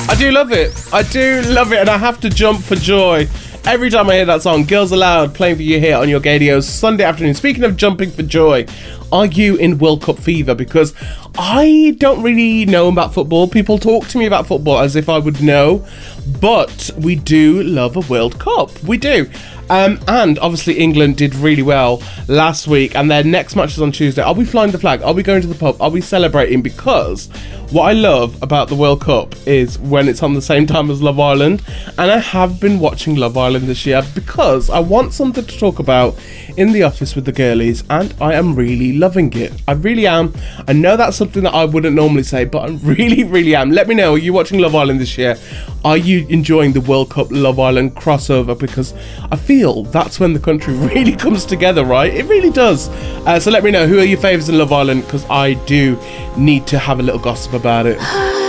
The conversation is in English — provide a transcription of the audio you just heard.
I do love it. I do love it, and I have to jump for joy every time I hear that song. Girls Aloud playing for you here on your Gaydios Sunday afternoon. Speaking of jumping for joy, are you in World Cup fever? Because I don't really know about football. People talk to me about football as if I would know, but we do love a World Cup. We do. And obviously England did really well last week, and their next match is on Tuesday. Are we flying the flag? Are we going to the pub? Are we celebrating? Because what I love about the World Cup is when it's on the same time as Love Island, and I have been watching Love Island this year because I want something to talk about in the office with the girlies, and I am really loving it. I really am. I know that's something that I wouldn't normally say, but I really am. Let me know, are you watching Love Island this year? Are you enjoying the World Cup Love Island crossover? Because I feel that's when the country really comes together, right? It really does. So let me know, who are your favourites in Love Island? Because I do need to have a little gossip about it.